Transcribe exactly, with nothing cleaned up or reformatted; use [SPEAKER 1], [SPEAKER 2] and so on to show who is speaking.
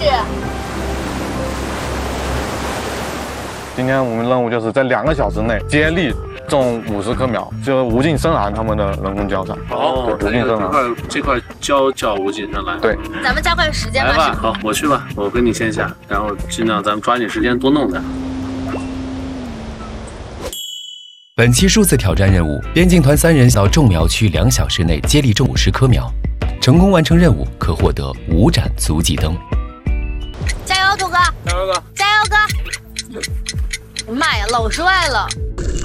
[SPEAKER 1] 今天我们任务就是在两个小时内接力种五十棵苗，就是无尽深蓝他们的人工浇上。
[SPEAKER 2] 哦，
[SPEAKER 1] 无尽深蓝
[SPEAKER 2] 这块这块浇叫无尽深蓝。
[SPEAKER 1] 对，
[SPEAKER 3] 咱们加快时间吧。
[SPEAKER 2] 来吧，好，我去吧，我跟你先下，然后尽量咱们抓紧时间多弄点。
[SPEAKER 4] 本期数字挑战任务，边境团三人到种苗区两小时内接力种五十棵苗，成功完成任务可获得五盏足迹灯。
[SPEAKER 3] 加油，土哥！
[SPEAKER 2] 加油哥！
[SPEAKER 3] 加油哥！妈呀，老帅了！